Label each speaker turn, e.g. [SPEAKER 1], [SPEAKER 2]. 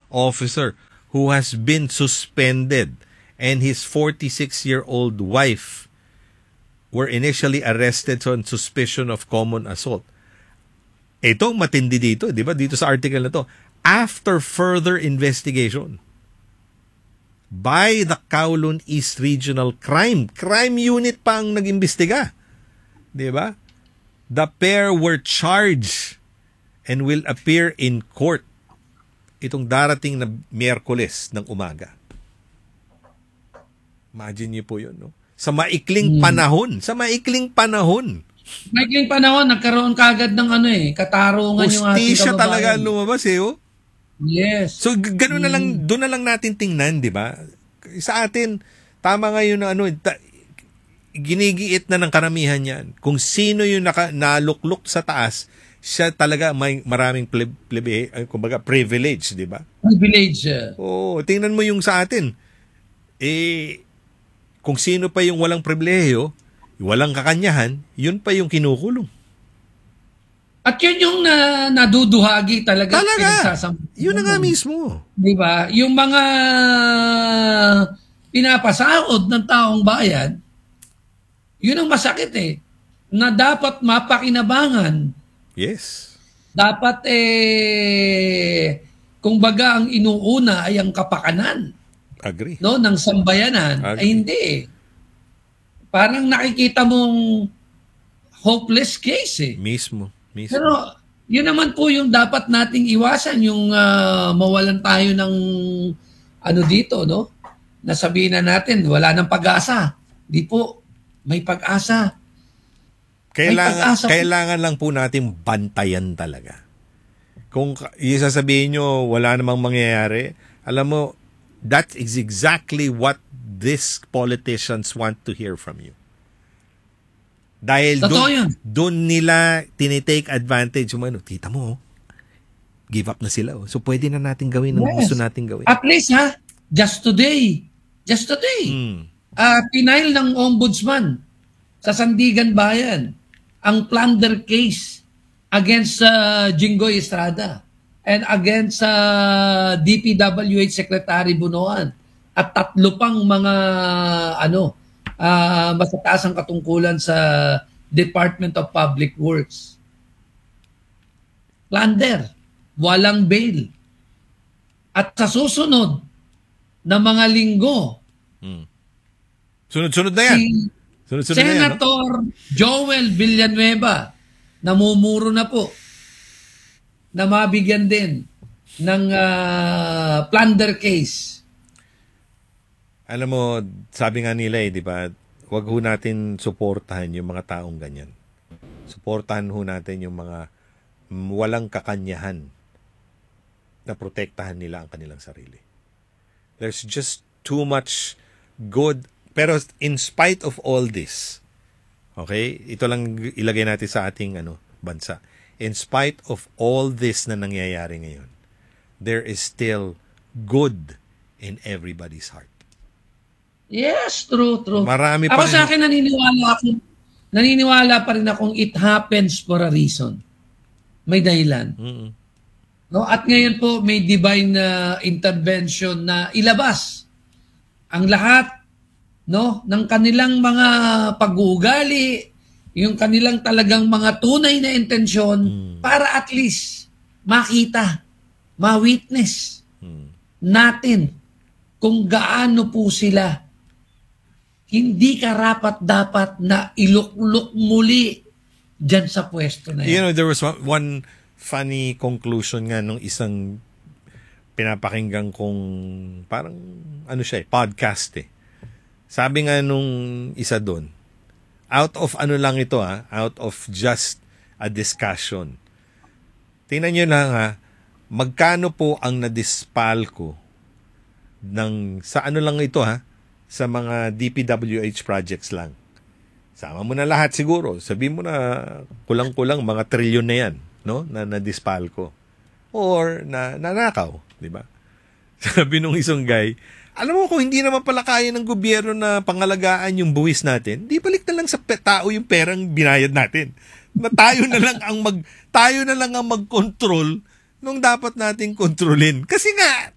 [SPEAKER 1] officer who has been suspended and his 46-year-old wife were initially arrested on suspicion of common assault. Ito matindi dito, di ba? Dito sa article na to. After further investigation by the Kowloon East Regional Crime Unit pa ang nag-imbestiga. Di ba? The pair were charged and will appear in court itong darating na Miyerkules ng umaga. Imagine niyo po yun, no? Sa maikling panahon.
[SPEAKER 2] Maikling panahon, nagkaroon kagad ng katarungan yung ating
[SPEAKER 1] Hustisya
[SPEAKER 2] kababayan.
[SPEAKER 1] talaga lumabas oh.
[SPEAKER 2] Yes.
[SPEAKER 1] So ganoon na lang, doon na lang natin tingnan, di ba? Sa atin, tama ngayon na ginigiit na ng karamihan yan. Kung sino yung naluklok sa taas, siya talaga may maraming privilege, di ba?
[SPEAKER 2] Privilege.
[SPEAKER 1] Tingnan mo yung sa atin. Kung sino pa yung walang pribilehiyo, walang kakanyahan, yun pa yung kinukulong.
[SPEAKER 2] At yun yung naduduhagi talaga.
[SPEAKER 1] Yun na nga mismo.
[SPEAKER 2] Di ba? Yung mga pinapasahod ng taong bayan, yun ang masakit na dapat mapakinabangan.
[SPEAKER 1] Yes.
[SPEAKER 2] Dapat kung baga ang inuuna ay ang kapakanan.
[SPEAKER 1] Agree.
[SPEAKER 2] No, ng sambayanan.
[SPEAKER 1] Agree.
[SPEAKER 2] Ay hindi Parang nakikita mong hopeless case
[SPEAKER 1] Mismo.
[SPEAKER 2] Pero yun naman po yung dapat nating iwasan, yung mawalan tayo ng dito, no? Nasabihin na natin, wala nang pag-asa. Di po, may pag-asa.
[SPEAKER 1] Kailangan lang po natin bantayan talaga. Kung isasabihin nyo, wala namang mangyayari, alam mo, that is exactly what these politicians want to hear from you. Dahil doon nila tinitake advantage. Tita mo, give up na sila. So pwede na natin gawin ang gusto natin gawin.
[SPEAKER 2] At least just today, pinail ng ombudsman sa Sandigan Bayan ang plunder case against Jinggoy Estrada and against DPWH Secretary Bunoan at 3 pang mga matataas ang katungkulan sa Department of Public Works. Plunder, walang bail. At sa susunod na mga linggo,
[SPEAKER 1] sunod-sunod na yan.
[SPEAKER 2] Senator Joel Villanueva, namumuro na po na mabigyan din ng plunder case.
[SPEAKER 1] Alam mo, sabi nga nila di ba, wag ho natin suportahan yung mga taong ganyan. Suportahan ho natin yung mga walang kakanyahan na protektahan nila ang kanilang sarili. There's just too much good. Pero in spite of all this, okay, ito lang ilagay natin sa ating bansa. In spite of all this na nangyayari ngayon, there is still good in everybody's heart.
[SPEAKER 2] Yes, true.
[SPEAKER 1] Marami pa
[SPEAKER 2] ako sa akin naniniwala pa rin akong it happens for a reason. May dahilan.
[SPEAKER 1] Mm-mm.
[SPEAKER 2] No, at ngayon po may divine intervention na ilabas ang lahat ng kanilang mga pag-uugali, yung kanilang talagang mga tunay na intensyon para at least makita, ma-witness natin kung gaano po sila hindi karapat-dapat na iluklok muli dyan sa pwesto na yan.
[SPEAKER 1] There was one funny conclusion nga nung isang pinapakinggan kong parang podcast Sabi nga nung isa doon, out of lang ito out of just a discussion. Tingnan nyo lang magkano po ang nadispal ko sa lang ito sa mga DPWH projects lang. Sama mo na lahat siguro. Sabi mo na kulang-kulang mga trilyon na yan, no? Na nadispal ko. Or nanakaw, di ba? Sabi nung isang guy, alam mo kung hindi naman pala kaya ng gobyerno na pangalagaan yung buwis natin, di balik na lang sa tao yung perang binayad natin. Na tayo na lang ang mag-control nung dapat nating kontrolin. Kasi nga,